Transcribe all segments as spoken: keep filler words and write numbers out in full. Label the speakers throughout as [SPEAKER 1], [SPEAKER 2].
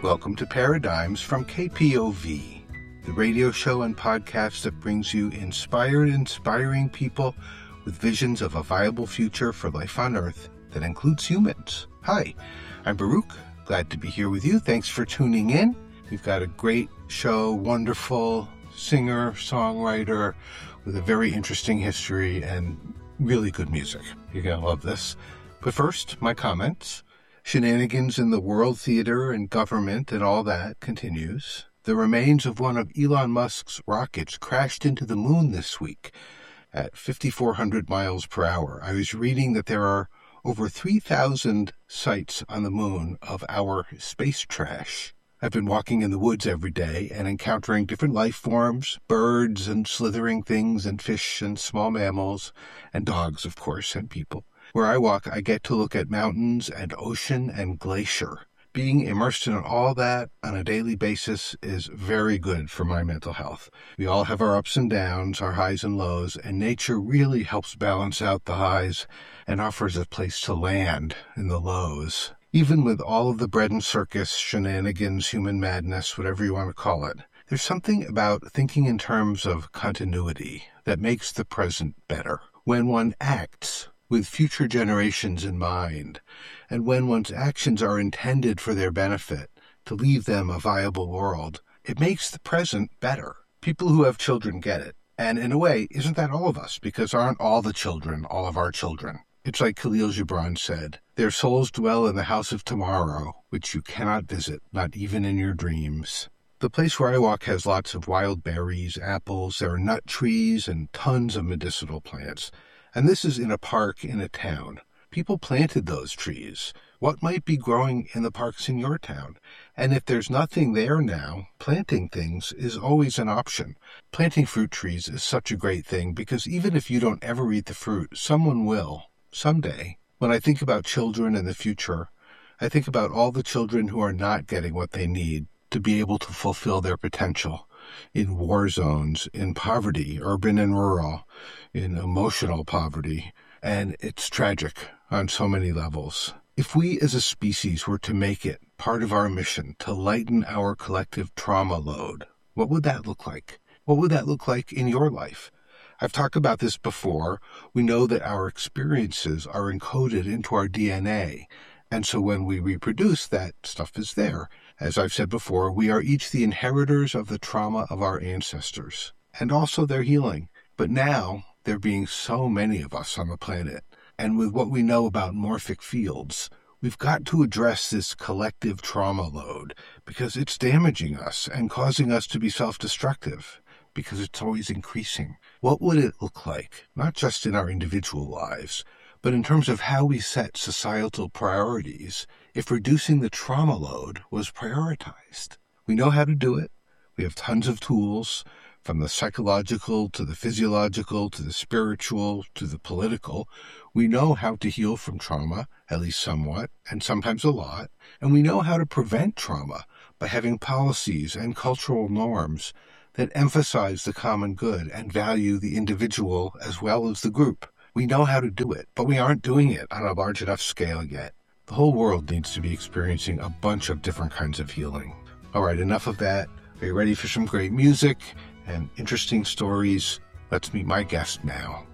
[SPEAKER 1] Welcome to Paradigms from K P O V, the radio show and podcast that brings you inspired, inspiring people with visions of a viable future for life on Earth that includes humans. Hi, I'm Baruch. Glad to be here with you. Thanks for tuning in. We've got a great show, wonderful singer, songwriter with a very interesting history and really good music. You're going to love this. But first, my comments. Shenanigans in the world theater and government and all that continues. The remains of one of Elon Musk's rockets crashed into the moon this week at fifty-four hundred miles per hour. I was reading that there are over three thousand sites on the moon of our space trash. I've been walking in the woods every day and encountering different life forms, birds and slithering things and fish and small mammals and dogs, of course, and people. Where I walk, I get to look at mountains and ocean and glacier. Being immersed in all that on a daily basis is very good for my mental health. We all have our ups and downs, our highs and lows, and nature really helps balance out the highs and offers a place to land in the lows. Even with all of the bread and circus, shenanigans, human madness, whatever you want to call it, there's something about thinking in terms of continuity that makes the present better. When one acts with future generations in mind, and when one's actions are intended for their benefit, to leave them a viable world, it makes the present better. People who have children get it. And in a way, isn't that all of us? Because aren't all the children all of our children? It's like Khalil Gibran said, their souls dwell in the house of tomorrow, which you cannot visit, not even in your dreams. The place where I walk has lots of wild berries, apples, there are nut trees, and tons of medicinal plants. And this is in a park in a town. People planted those trees. What might be growing in the parks in your town? And if there's nothing there now, planting things is always an option. Planting fruit trees is such a great thing because even if you don't ever eat the fruit, someone will, someday. When I think about children in the future, I think about all the children who are not getting what they need to be able to fulfill their potential. In war zones, in poverty, urban and rural, in emotional poverty, and it's tragic on so many levels. If we as a species were to make it part of our mission to lighten our collective trauma load, what would that look like? What would that look like in your life? I've talked about this before. We know that our experiences are encoded into our D N A, and so when we reproduce, that stuff is there. As I've said before, we are each the inheritors of the trauma of our ancestors, and also their healing. But now, there being so many of us on the planet, and with what we know about morphic fields, we've got to address this collective trauma load, because it's damaging us and causing us to be self-destructive, because it's always increasing. What would it look like, not just in our individual lives, but in terms of how we set societal priorities, if reducing the trauma load was prioritized? We know how to do it. We have tons of tools, from the psychological to the physiological to the spiritual to the political. We know how to heal from trauma, at least somewhat, and sometimes a lot. And we know how to prevent trauma by having policies and cultural norms that emphasize the common good and value the individual as well as the group. We know how to do it, but we aren't doing it on a large enough scale yet. The whole world needs to be experiencing a bunch of different kinds of healing. All right, enough of that. Are you ready for some great music and interesting stories? Let's meet my guest now.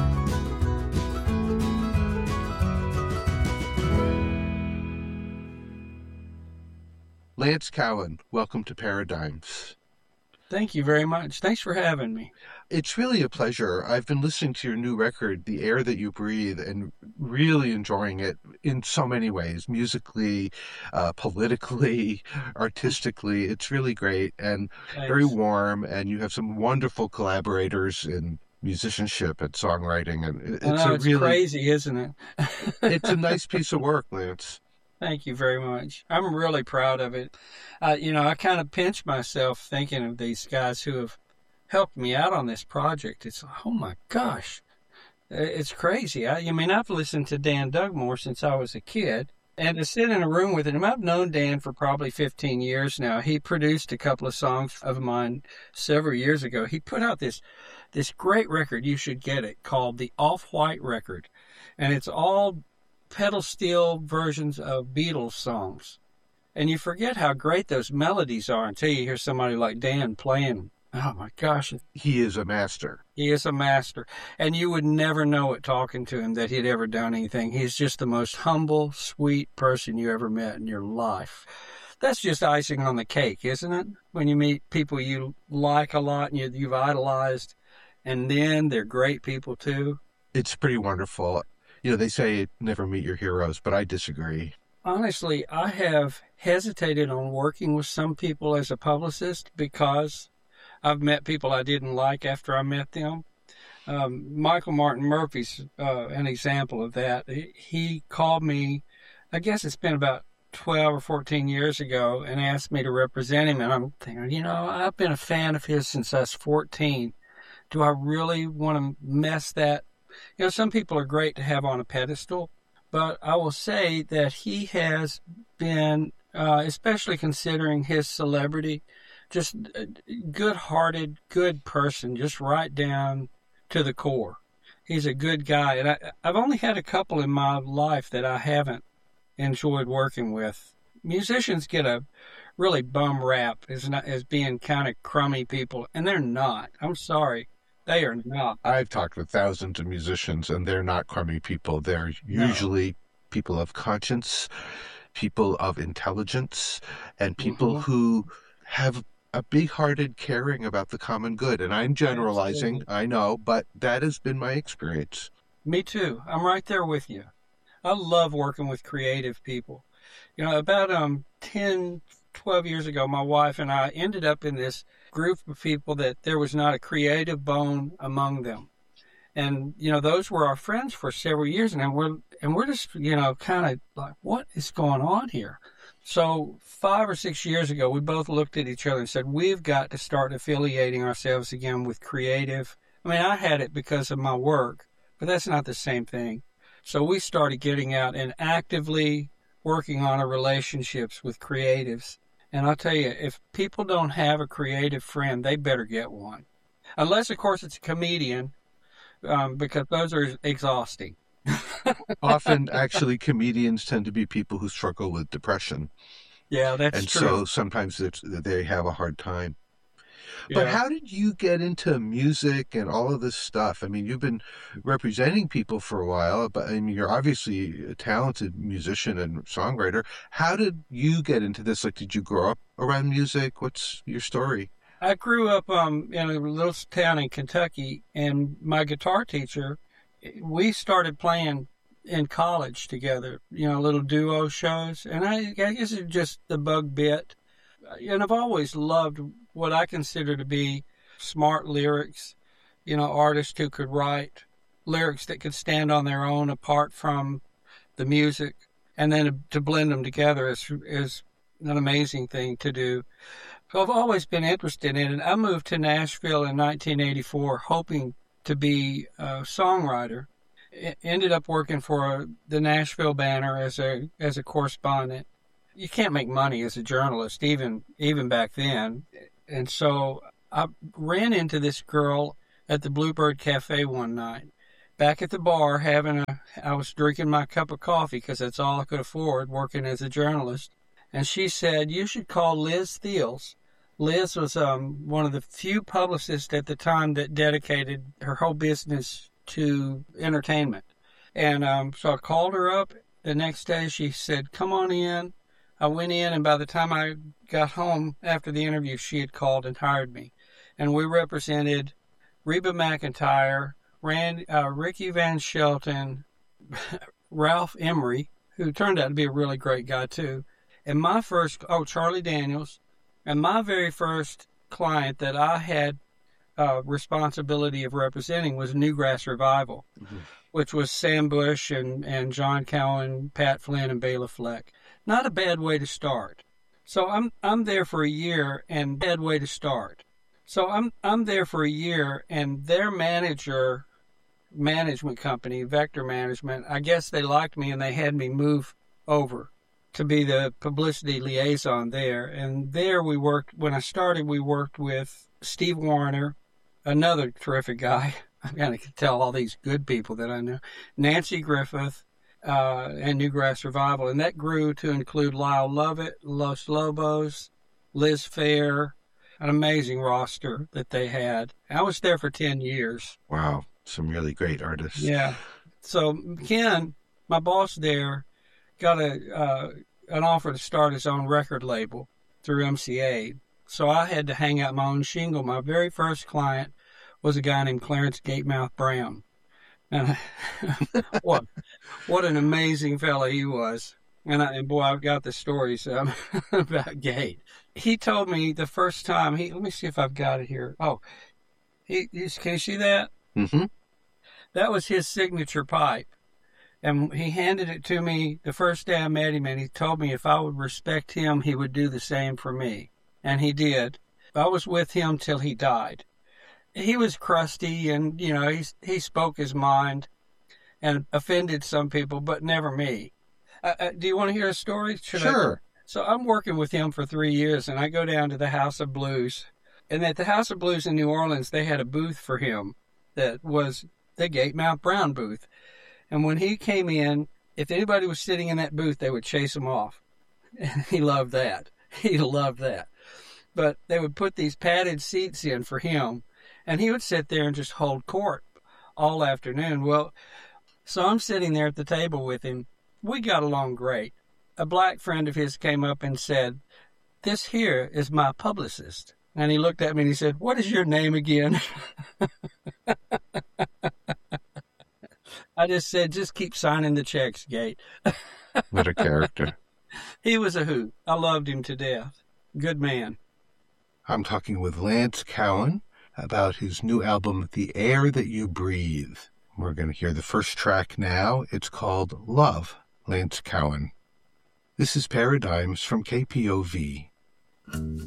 [SPEAKER 1] Lance Cowan, welcome to Paradigms.
[SPEAKER 2] Thank you very much. Thanks for having me.
[SPEAKER 1] It's really a pleasure. I've been listening to your new record, The Air That You Breathe, and really enjoying it in so many ways, musically, uh, politically, artistically. It's really great and
[SPEAKER 2] Thanks.
[SPEAKER 1] Very warm, and you have some wonderful collaborators in musicianship and songwriting. And it's,
[SPEAKER 2] I know,
[SPEAKER 1] a
[SPEAKER 2] it's
[SPEAKER 1] really,
[SPEAKER 2] crazy, isn't it?
[SPEAKER 1] It's a nice piece of work, Lance.
[SPEAKER 2] Thank you very much. I'm really proud of it. Uh, you know, I kind of pinch myself thinking of these guys who have helped me out on this project. It's, oh my gosh, it's crazy. I, I mean, I've listened to Dan Dugmore since I was a kid, and to sit in a room with him, I've known Dan for probably fifteen years now. He produced a couple of songs of mine several years ago. He put out this, this great record, you should get it, called the Off-White Record, and it's all pedal steel versions of Beatles songs. And you forget how great those melodies are until you hear somebody like Dan playing them. Oh, my gosh.
[SPEAKER 1] He is a master.
[SPEAKER 2] He is a master. And you would never know it talking to him that he'd ever done anything. He's just the most humble, sweet person you ever met in your life. That's just icing on the cake, isn't it? When you meet people you like a lot and you, you've idolized, and then they're great people too.
[SPEAKER 1] It's pretty wonderful. You know, they say never meet your heroes, but I disagree.
[SPEAKER 2] Honestly, I have hesitated on working with some people as a publicist because I've met people I didn't like after I met them. Um, Michael Martin Murphy's uh, an example of that. He, he called me, I guess it's been about twelve or fourteen years ago, and asked me to represent him. And I'm thinking, you know, I've been a fan of his since I was fourteen. Do I really want to mess that? You know, some people are great to have on a pedestal, but I will say that he has been, uh, especially considering his celebrity, just a good-hearted, good person, just right down to the core. He's a good guy. And I, I've only had a couple in my life that I haven't enjoyed working with. Musicians get a really bum rap as, not, as being kind of crummy people, and they're not. I'm sorry. They are not.
[SPEAKER 1] I've talked with thousands of musicians, and they're not crummy people. They're usually no. people of conscience, people of intelligence, and people mm-hmm. who have a big-hearted caring about the common good. And I'm generalizing, Absolutely. I know, but that has been my experience.
[SPEAKER 2] Me too. I'm right there with you. I love working with creative people. You know, about um ten, twelve years ago, my wife and I ended up in this group of people that there was not a creative bone among them. And, you know, those were our friends for several years. And we're, and we're just, you know, kind of like, what is going on here? So five or six years ago, we both looked at each other and said, we've got to start affiliating ourselves again with creative. I mean, I had it because of my work, but that's not the same thing. So we started getting out and actively working on our relationships with creatives. And I'll tell you, if people don't have a creative friend, they better get one. Unless, of course, it's a comedian, um, because those are exhausting.
[SPEAKER 1] Often, actually, comedians tend to be people who struggle with depression.
[SPEAKER 2] Yeah, that's
[SPEAKER 1] and
[SPEAKER 2] true.
[SPEAKER 1] And so sometimes it's, they have a hard time.
[SPEAKER 2] Yeah.
[SPEAKER 1] But how did you get into music and all of this stuff? I mean, you've been representing people for a while, but I mean, you're obviously a talented musician and songwriter. How did you get into this? Like, did you grow up around music? What's your story?
[SPEAKER 2] I grew up um, in a little town in Kentucky, and my guitar teacher, we started playing in college together, you know, little duo shows. And I, I guess it's just the bug bit. And I've always loved what I consider to be smart lyrics, you know, artists who could write lyrics that could stand on their own apart from the music, and then to blend them together is, is an amazing thing to do. So I've always been interested in it. I moved to Nashville in nineteen eighty-four hoping to be a songwriter. It ended up working for the Nashville Banner as a as a correspondent. You can't make money as a journalist, even even back then. And so I ran into this girl at the Bluebird Cafe one night. Back at the bar, having a, I was drinking my cup of coffee because that's all I could afford working as a journalist. And she said, you should call Liz Thiels. Liz was um, one of the few publicists at the time that dedicated her whole business to entertainment. And um, so I called her up. The next day she said, come on in. I went in, and by the time I got home after the interview, she had called and hired me. And we represented Reba McEntire, Rand, uh, Ricky Van Shelton, Ralph Emery, who turned out to be a really great guy too, and my first, oh, Charlie Daniels, and my very first client that I had uh, responsibility of representing was Newgrass Revival, mm-hmm. which was Sam Bush and, and John Cowan, Pat Flynn, and Bela Fleck. Not a bad way to start. So I'm I'm there for a year, and bad way to start. So I'm I'm there for a year, and their manager, management company, Vector Management, I guess they liked me, and they had me move over to be the publicity liaison there. And there we worked, when I started, we worked with Steve Wariner, another terrific guy. I kind of could tell all these good people that I know. Nancy Griffith, uh, and Newgrass Revival. And that grew to include Lyle Lovett, Los Lobos, Liz Phair, an amazing roster that they had. I was there for ten years.
[SPEAKER 1] Wow. Some really great artists.
[SPEAKER 2] Yeah. So Ken, my boss there, got a uh, an offer to start his own record label through M C A. So I had to hang out my own shingle. My very first client was a guy named Clarence Gatemouth Brown. And I, what, what an amazing fella he was. And, I, and boy, I've got the stories um, about Gate. He told me the first time, he let me see if I've got it here. Oh, he, he's, can you see that?
[SPEAKER 1] Mm-hmm.
[SPEAKER 2] That was his signature pipe. And he handed it to me the first day I met him, and he told me if I would respect him, he would do the same for me. And he did. I was with him till he died. He was crusty, and, you know, he, he spoke his mind and offended some people, but never me. Uh, uh, do you want to hear a story? Should
[SPEAKER 1] Sure.
[SPEAKER 2] I? So I'm working with him for three years, and I go down to the House of Blues. And at the House of Blues in New Orleans, they had a booth for him that was the Gatemouth Brown booth. And when he came in, if anybody was sitting in that booth, they would chase him off. And he loved that. He loved that. But they would put these padded seats in for him, and he would sit there and just hold court all afternoon. Well, so I'm sitting there at the table with him. We got along great. A black friend of his came up and said, "This here is my publicist." And he looked at me and he said, "What is your name again?" I just said, "Just keep signing the checks, Gate."
[SPEAKER 1] What a character.
[SPEAKER 2] He was a hoot. I loved him to death. Good man.
[SPEAKER 1] I'm talking with Lance Cowan about his new album, The Air That You Breathe. We're going to hear the first track now. It's called Love, Lance Cowan. This is Paradigms from K P O V.